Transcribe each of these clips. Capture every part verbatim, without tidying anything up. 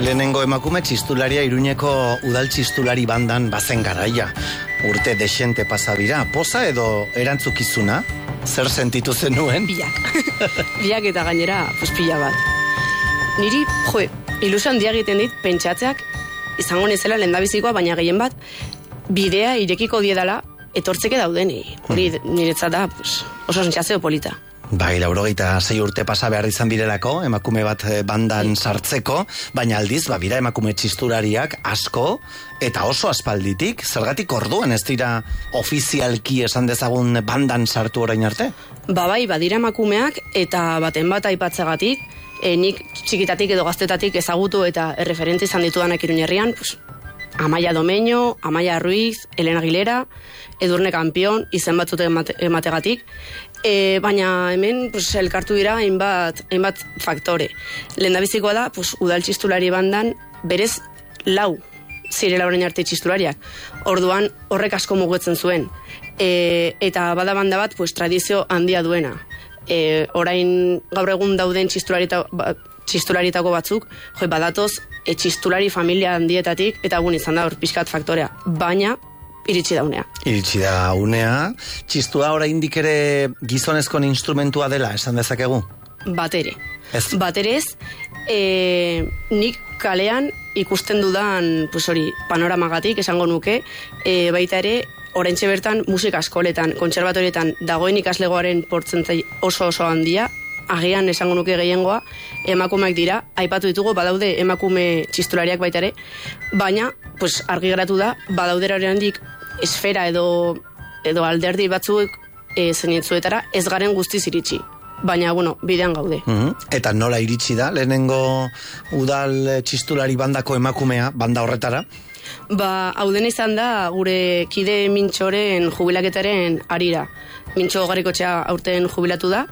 Lehenengo emakume txistularia Iruñeko udal txistulari bandan bazen garaia. Urte desente pasabira, poza edo erantzukizuna? Zer sentitu zenuen? Biak. Biak eta gainera, pues pila bat. Niri, jo, ilusio handia egiten dit, pentsatzeak, izango nezela lehendabizikoa, baina gehien bat, bidea irekiko diedala, etortzeke daudeni. Hori niretzat da, pues, oso sentsazio polita. Bai, laurogeita sei urte pasa behar izan direlako, emakume bat bandan sartzeko, baina aldiz, babira emakume txistulariak asko, eta oso aspalditik, zergatik orduan ez dira ofizialki esan dezagun bandan sartu orain arte? Ba bai, badira emakumeak, eta baten bat aipatzagatik, e, nik txikitatik edo gaztetatik ezagutu eta erreferentzi izan ditudanak Iruñerrian, pues, Amaia Domeño, Amaia Ruiz, Elena Aguilera, Edurne Kampion, izen batzute emate, emategatik, e, baina hemen pues, elkartu dira hainbat, hainbat faktore. Lehendabizikoa da, pues, udal txistulari bandan berez lau zirela orain arte txistulariak. Orduan horrek asko mugitzen zuen. E, eta bada banda bat pues, tradizio handia duena. E, orain gaur egun dauden txistularita, ba, txistularitako batzuk, joi badatoz, e, txistulari familia handietatik, eta gun izan da hor pixkat faktorea. Baina, iritsi da unea. Iritsi da unea. Txistua oraindik ere gizonezkoen instrumentua dela, esan dezakegu? Batere. Ez. Batere ez, e, nik kalean ikusten dudan, pues hori, panoramagatik, esango nuke, e, baita ere, oraintxe bertan musika eskoletan, kontserbatorietan dagoen ikaslegoaren portzentzai oso oso handia, agian esango nuke gehiengoa, emakumeak dira, aipatu ditugu, badaude emakume txistulariak baita ere, baina, pues, argi geratu da, badaude handik esfera edo, edo alderdi batzuk e, zenitzuetara ez garen guztiz iritsi. Baina, bueno, bidean gaude. Mm-hmm. Eta nola iritsi da, lehenengo udal txistulari bandako emakumea, banda horretara? Ba, hauden izan da, gure kide Mintxoren jubilaketaren arira. Mintxo Garrikotxea aurten jubilatu da,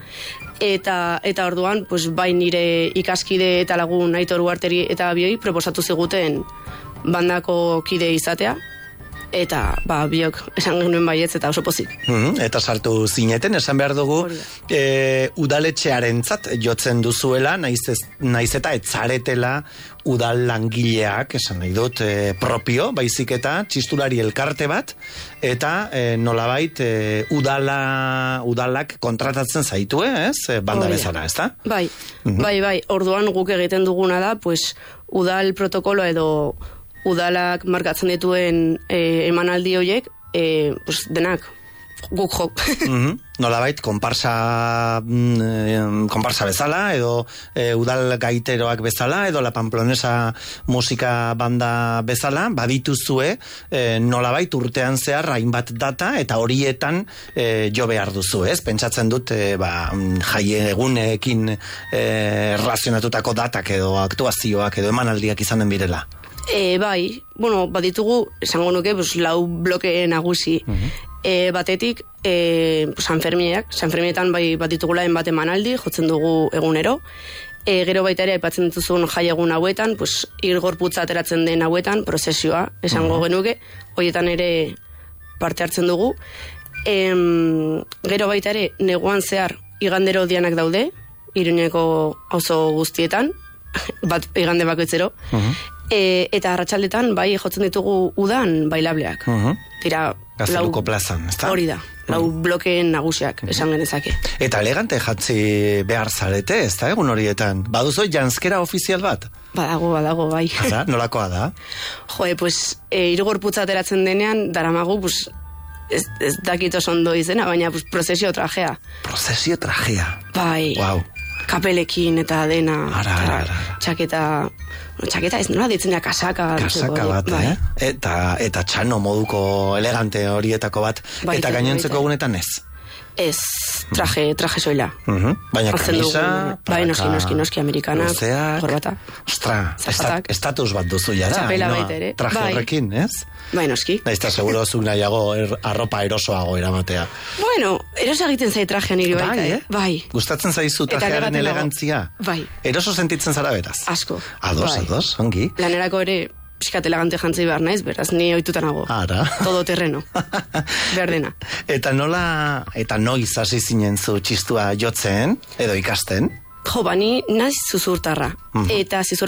eta eta orduan, pues, bai nire ikaskide eta lagun Aitor Uarteri eta bioi proposatu ziguten bandako kide izatea, eta ba, biok esan genuen baietz eta oso pozik. Mm-hmm. Eta sartu zineten, esan behar dugu, e, udaletxearentzat jotzen duzuela, naiz, ez, naiz eta etzaretela udal langileak, esan nahi dut, e, propio, baizik eta txistulari elkarte bat, eta e, nolabait e, udala, udalak kontratatzen zaitue, ez? E, banda bezala, ez da? Bai, mm-hmm. bai, bai, orduan guk egiten duguna da, pues, udal protokolo edo udalak markatzen dituen eh, emanaldi horiek, eh, pues, denak guk jo. Mm-hmm. Nolabait, konparsa, mm, konparsa bezala, edo e, udal gaiteroak bezala, edo la Pamplonesa musika banda bezala, badituzue e, nolabait urtean zehar hainbat data, eta horietan e, jo behar duzu, ez? Pentsatzen dut, e, ba, jai egunekin e, razionatutako datak edo aktuazioak edo emanaldiak izanen birela. E, bai, bueno, baditugu, esango nuke, pues, lau bloke nagusi. Uh-huh. E, batetik, e, Sanfermiak, Sanfermietan bai bat ditugulaen bat emanaldi, jotzen dugu egunero. E, gero baita ere, aipatzen dituzun jai egun hauetan, pues, irgorputza ateratzen den hauetan, prozesioa, esango uh-huh. genuke, horietan ere parte hartzen dugu. E, gero baita ere, neguan zehar, igandero dianak daude, Iruñeko auzo guztietan, bat igande bakoitzero, uh-huh. e, eta arratsaldetan bai jotzen ditugu udan bailableak. Uh-huh. Dira, Gazteluko plazan, ez da? Hori da, lau uh-huh. blokeen nagusiak, uh-huh. esan genezake. Eta elegante jatzi behar zarete, ez da, egun horietan? Baduzo janskera ofizial bat? Badago, badago, bai. Ara, nolakoa da? Joe, pues, e, irugorputza ateratzen denean, daramagu, pues, ez, ez dakit oso ondo izena, baina pues, prozesio trajea. Prozesio trajea? Bai. Wow. Kapelekin eta dena. Ara, ara, ara. Txaketa, txaketa ez nola ditzen da kasaka. Kasaka bat, bai. eh? Eta, eta txano moduko elegante horietako bat. Bai, eta gainontzeko egunetan ez? Ez, traje, traje soila. Uh-huh. Baina kamisa, bai, noski, noski, noski, amerikana, gorbata. Ostra, estat, estatus bat duzu jara. Txapela no, baita ere. Traje bai. Horrekin, ez? Bai, noski. Naizta seguro zuk nahiago er, arropa erosoago eramatea. Bueno, eroso egiten zai trajean hiri baita, bai, eh? Bai. Gustatzen zaizu trajearen elegantzia? Bai. Eroso sentitzen zara beraz? Asko. Ados, bai. ados, ongi. Lanerako ere, pixkat elegante jantzei behar naiz, beraz, ni oitutanago. Ara. Todo terreno. Berdena. Eta nola, eta noiz hasi zinen zu txistua jotzen, edo ikasten? Jo, bani, naiz zuzurtarra. Mm-hmm. Eta